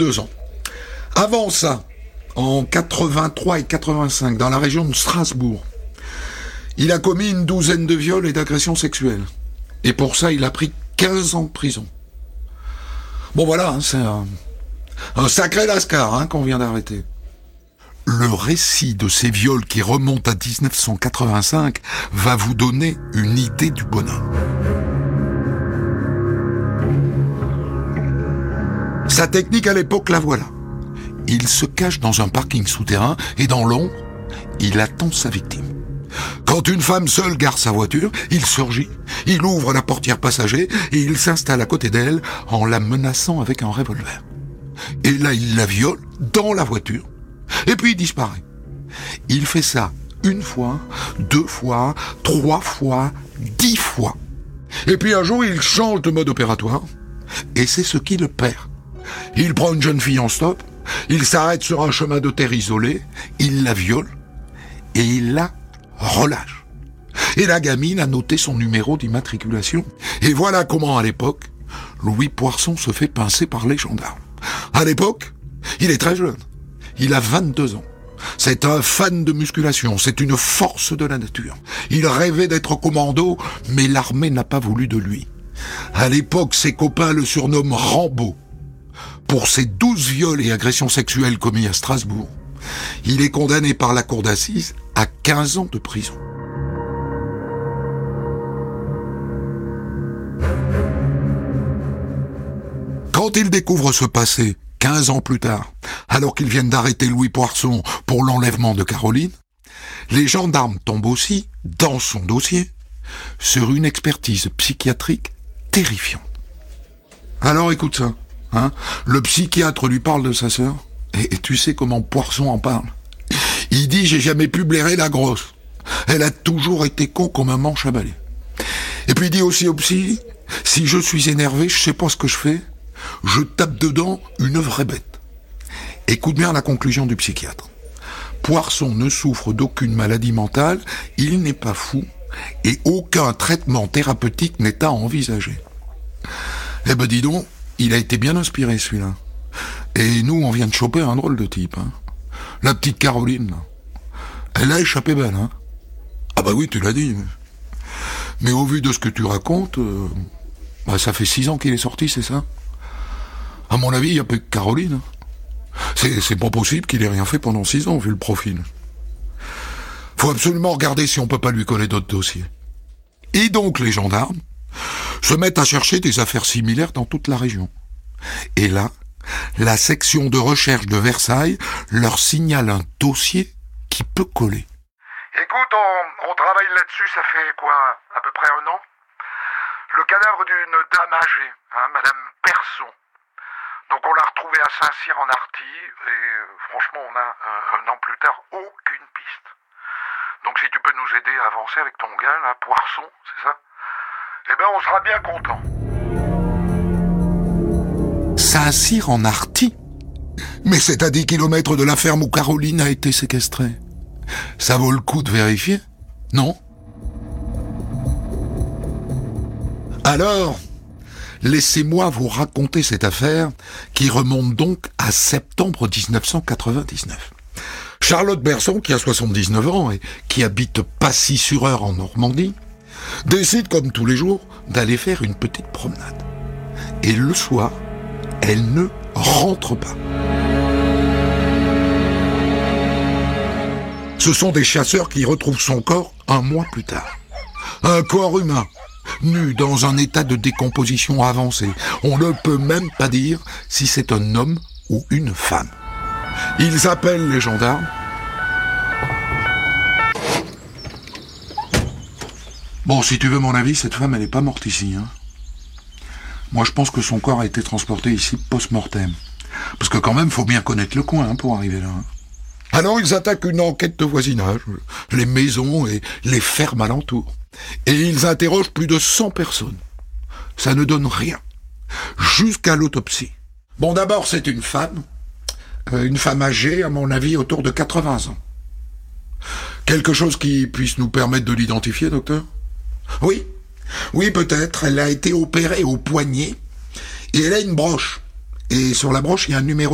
22 ans. Avant ça, en 83 et 85, dans la région de Strasbourg, il a commis une douzaine de viols et d'agressions sexuelles. Et pour ça, il a pris 15 ans de prison. Bon voilà, c'est un sacré lascar qu'on vient d'arrêter. Le récit de ces viols qui remonte à 1985 va vous donner une idée du bonhomme. Sa technique à l'époque, la voilà. Il se cache dans un parking souterrain et dans l'ombre, il attend sa victime. Quand une femme seule gare sa voiture, il surgit, il ouvre la portière passager et il s'installe à côté d'elle en la menaçant avec un revolver. Et là, il la viole dans la voiture et puis il disparaît. Il fait ça 1 fois, 2 fois, 3 fois, 10 fois. Et puis un jour, il change de mode opératoire et c'est ce qui le perd. Il prend une jeune fille en stop, il s'arrête sur un chemin de terre isolé, il la viole et il la relâche. Et la gamine a noté son numéro d'immatriculation. Et voilà comment, à l'époque, Louis Poirson se fait pincer par les gendarmes. À l'époque, il est très jeune. Il a 22 ans. C'est un fan de musculation, c'est une force de la nature. Il rêvait d'être commando, mais l'armée n'a pas voulu de lui. À l'époque, ses copains le surnomment Rambo. Pour ses 12 viols et agressions sexuelles commis à Strasbourg, il est condamné par la cour d'assises à 15 ans de prison. Quand il découvre ce passé, 15 ans plus tard, alors qu'ils viennent d'arrêter Louis Poirson pour l'enlèvement de Caroline, les gendarmes tombent aussi, dans son dossier, sur une expertise psychiatrique terrifiante. Alors écoute ça, le psychiatre lui parle de sa sœur, et tu sais comment Poirson en parle. Il dit « J'ai jamais pu blairer la grosse. Elle a toujours été con comme un manche à balai. » Et puis il dit aussi au psy « Si je suis énervé, je sais pas ce que je fais. Je tape dedans une vraie bête. » Écoute bien la conclusion du psychiatre. Poirson ne souffre d'aucune maladie mentale, il n'est pas fou, et aucun traitement thérapeutique n'est à envisager. Eh ben dis donc, il a été bien inspiré celui-là. Et nous, on vient de choper un drôle de type. La petite Caroline, là. Elle a échappé belle, Ah bah oui, tu l'as dit. Mais au vu de ce que tu racontes, ça fait 6 ans qu'il est sorti, c'est ça? À mon avis, il n'y a plus que Caroline. C'est pas possible qu'il ait rien fait pendant 6 ans, vu le profil. Faut absolument regarder si on peut pas lui coller d'autres dossiers. Et donc, les gendarmes se mettent à chercher des affaires similaires dans toute la région. Et là, la section de recherche de Versailles leur signale un dossier qui peut coller. Écoute, on travaille là-dessus, ça fait quoi, à peu près 1 an? Le cadavre d'une dame âgée, Madame Persson. Donc on l'a retrouvée à Saint-Cyr-en-Arty, et franchement on a, 1 an plus tard, aucune piste. Donc si tu peux nous aider à avancer avec ton gars, là, Poirson, c'est ça? Eh ben on sera bien content. Saint-Cyr-en-Arty? Mais c'est à 10 kilomètres de la ferme où Caroline a été séquestrée. Ça vaut le coup de vérifier, non? Alors, laissez-moi vous raconter cette affaire qui remonte donc à septembre 1999. Charlotte Berson, qui a 79 ans et qui habite Passy-sur-Eure en Normandie, décide comme tous les jours d'aller faire une petite promenade. Et le soir, elle ne rentre pas. Ce sont des chasseurs qui retrouvent son corps 1 mois plus tard. Un corps humain, nu dans un état de décomposition avancé. On ne peut même pas dire si c'est un homme ou une femme. Ils appellent les gendarmes. Bon, si tu veux mon avis, cette femme, elle n'est pas morte ici. Moi, je pense que son corps a été transporté ici post-mortem. Parce que quand même, faut bien connaître le coin pour arriver là. Alors, ils attaquent une enquête de voisinage, les maisons et les fermes alentours. Et ils interrogent plus de 100 personnes. Ça ne donne rien. Jusqu'à l'autopsie. Bon, d'abord, c'est une femme âgée, à mon avis, autour de 80 ans. Quelque chose qui puisse nous permettre de l'identifier, docteur? Oui, peut-être. Elle a été opérée au poignet et elle a une broche. Et sur la broche, il y a un numéro